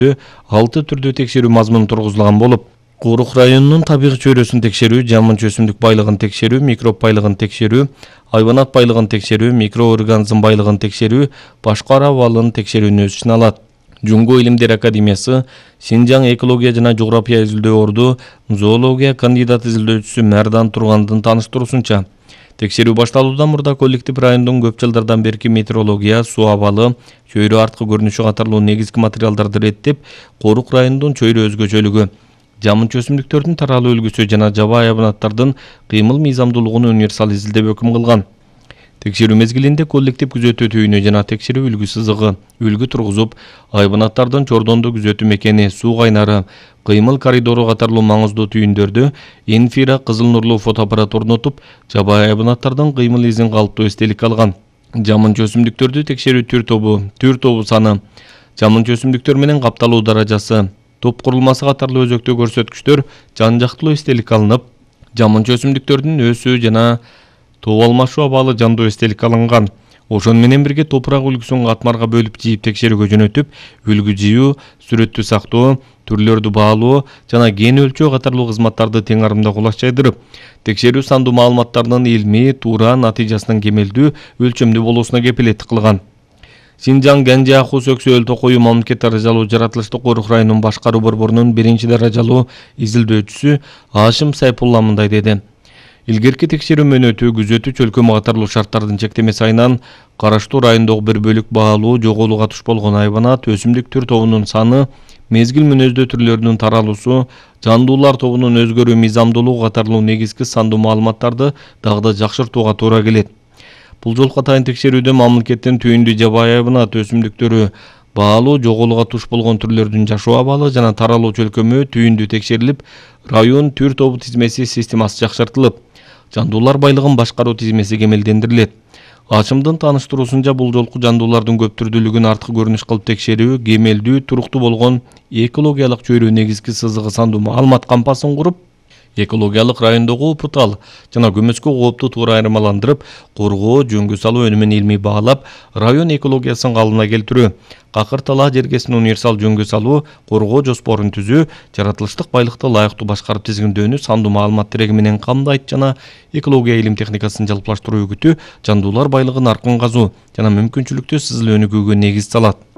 6 түрдүү текшерүү мазмуну тургузулган болуп, Курук районунун табигый чөйрөсүн текшерүү, жамынча өсүмдүк байлыгын текшерүү, микроб байлыгын текшерүү, хайванат байлыгын текшерүү, микроорганизм байлыгын текшерүү, башка ара абалын текшерүүнү өз ичине алат. Жуңго илимдер академиясы Синжаң экология жана жография изилдөө орду зоология кандидат изилдөөчүсү Мәрдан Тургандын тааныштыруусунча, текшерүү башталуудан мурда коллектив райондун көп жылдардан берки метеорология, суу абалы, чөйрө арткы көрүнүшү катарлуу негизги материалдарды реттеп, Курук районунун чөйрө өзгөчөлүгү, жамынча өсүмдүктөрдүн таралуу үлгүсү жана жабайы hayvanаттардын кыймыл мыйзамдуулугун универсал изилдеп өкүм кылган. Текшерүү мезгилинде коллектив күзөтүү түйүнү жана текшерүү үлгү сызыгы, үлгү тургузуп, hayvanаттардын чордондо күзөтүү мекени, суу кайнары, кыймыл коридору катарлуу маңыздуу түйүндөрдү инфра кызыл нурлуу фотоаппарат орнотуп, жабайы hayvanаттардын кыймыл изин калыптуу эстелик алган. Жамынча өсүмдүктөрдү текшерүү түр тобу саны, жамынча өсүмдүктөр менен капталуу даражасы, топ курулмасы катарлуу өзөктүү көрсөткүчтөр жан жактылуу эстелик алынып, жамынча өсүмдүктөрдүн өсүү жана топ алмашуу абалы жандуу эстелик алынган. Ошону менен бирге топурак үлгүсүн катмарга бөлүп жийип текшерүүгө жөнөтүп, үлгү жыйуу, сүрөттү сактоо, түрлөрдү баалоо жана кен өлчөө катарлуу кызматтарды тең арымда кулаш жайдырып, текшерүү сандуу маалыматтарынын илмий, туура, натыйжасынын кемелдүү, өлчөмдүү болуусуна кепилеттик кылган. Синжаң Генже Аху Сөксө Өл Токою мамлекет даражалуу жаратылыштык Курук районунун башкаруу борборунун 1 даражалуу изилдөөчүсү Ашим Сайпулла мындай деди. Илгерки текшерүү мөөнөтү күзөтүү чөлкөмү катарлуу шарттардын чектемеси айынан караштуу райондогу бир бөлүк баалуу, жогоолууга туш болгон hayvanat, өсүмдүк түр тобунун саны, мезгил мүнөздөө түрлөрүнүн таралуусу, жандуулар тобунун өзгөрүү мыйзамдуулугу катарлуу негизги сандуу маалыматтарды дагы да жакшыртууга туура келет. Бул жолку атайын текшерүүдө мамлекеттин түйүндүү жабайы hayvanat, өсүмдүктөрү, баалуу, жогоолууга туш болгон түрлөрдүн жашоо абалы жана таралуу чөлкөмү түйүндүү текшерилип, район түр тобу тизмеси системасы жакшыртылып, жандуулар байлыгын башкаруу тизмеси кемелдендирилет. Ашымдын тааныштыруусунча, бул жолку жандуулардын көп түрдүүлүгүн арткы көрүнүш кылып текшерүү, кемелдүү, туруктуу болгон экологиялык чөйрө негизги сызыгы сандуу маалымат кампасын куруп, экологиялык райондогу упутал жана көмөскө коопту туура айырмаландырып, коргоо, жөнгө салуу өнүмүн илмий баалап, район экологиясын калыбына келтирүү, какыр талаа жергесин универсал жөнгө салуу, коргоо жоспорун түзүү, жаратылыштык байлыкты ылайыктуу башкарып тизгиндөөнү сандуу маалымат тиреги менен камдайт жана экология илим техникасын жалпылаштыруу үгүтү, жандуулар байлыгын аркын казуу жана мүмкүнчүлүктүү сызыл өнүгүүгө негиз салат.